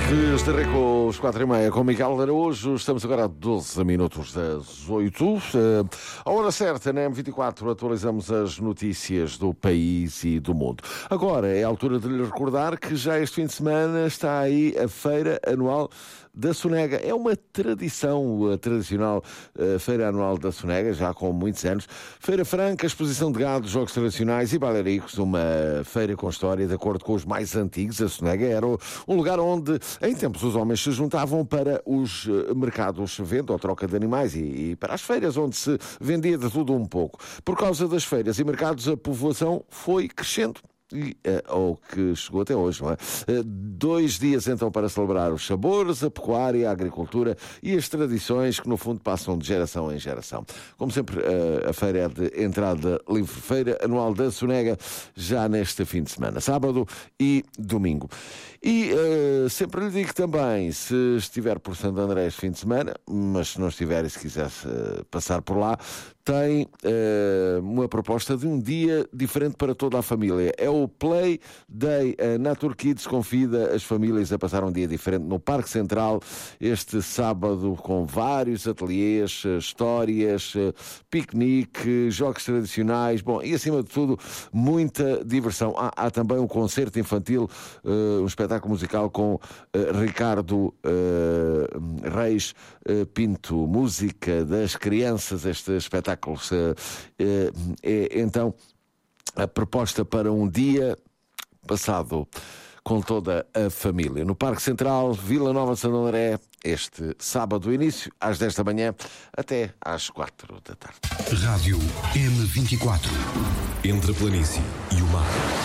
Estarei com os 4h30 com o Miguel Araújo. Estamos agora a 12 minutos das 8. A hora certa, na M24, atualizamos as notícias do país e do mundo. Agora é a altura de lhe recordar que já este fim de semana está aí a Feira Anual da Sonega. É uma tradição, a tradicional Feira Anual da Sonega, já com muitos anos. Feira franca, exposição de gado, jogos tradicionais e bailaricos. Uma feira com história, de acordo com os mais antigos. A Sonega era um lugar onde, em tempos, os homens se juntavam para os mercados venda ou troca de animais e para as feiras, onde se vendia de tudo um pouco. Por causa das feiras e mercados, a povoação foi crescendo. Ou que chegou até hoje, não é? 2 dias então para celebrar os sabores, a pecuária, a agricultura e as tradições que no fundo passam de geração em geração. Como sempre, a feira é de entrada livre, Feira Anual da Sonega, já neste fim de semana, sábado e domingo. E sempre lhe digo também, se estiver por Santo André este fim de semana, mas se não estiver e se quiser passar por lá, tem uma proposta de um dia diferente para toda a família. É o Play Day. A Natur Kids convida as famílias a passar um dia diferente no Parque Central este sábado, com vários ateliês, histórias, piquenique, jogos tradicionais, bom, e acima de tudo, muita diversão. Há também um concerto infantil, um espetáculo musical com Ricardo Reis Pinto, música das crianças. Este espetáculo é então a proposta para um dia passado com toda a família. No Parque Central, Vila Nova de Santo André, este sábado, início às 10 da manhã até às 4 da tarde. Rádio M24. Entre a planície e o mar.